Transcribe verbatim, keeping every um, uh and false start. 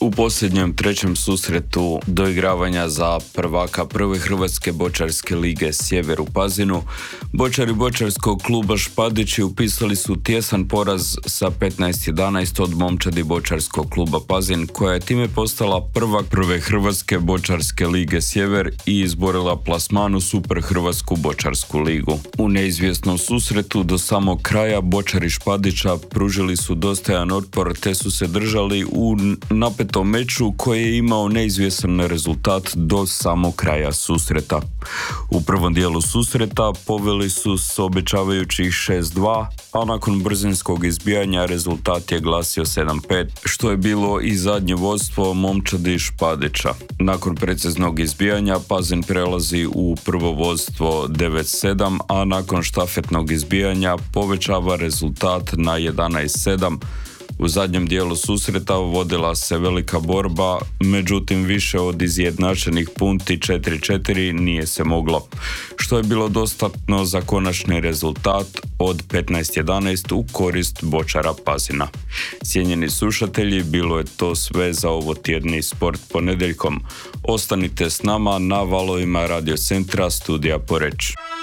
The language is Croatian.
U posljednjem trećem susretu doigravanja za prvaka prve Hrvatske bočarske lige Sjever u Pazinu, bočari bočarskog kluba Špadići upisali su tjesan poraz sa petnaest jedanaest od momčadi bočarskog kluba Pazin, koja je time postala prvak prve Hrvatske bočarske lige Sjever i izborila plasman u Super Hrvatsku bočarsku ligu. U neizvjesnom susretu do samog kraja bočari Špadića pružili su dostajan otpor te su se držali u napetom meču koji je imao neizvjestan rezultat do samog kraja susreta. U prvom dijelu susreta poveli su s obećavajućih šest dva, a nakon brzinskog izbijanja rezultat je glasio sedam pet, što je bilo i zadnje vodstvo momčadi Špadića. Nakon preciznog izbijanja Pazin prelazi u prvo vodstvo devet sedam, a nakon štafetnog izbijanja povećava rezultat na jedanaest sedam. U zadnjem dijelu susreta vodila se velika borba, međutim više od izjednačenih punti četiri četiri nije se moglo, što je bilo dostatno za konačni rezultat od petnaest jedanaest u korist bočara Pazina. Cijenjeni slušatelji, bilo je to sve za ovo tjedni Sport ponedjeljkom. Ostanite s nama na valovima Radio Centra Studija Poreč.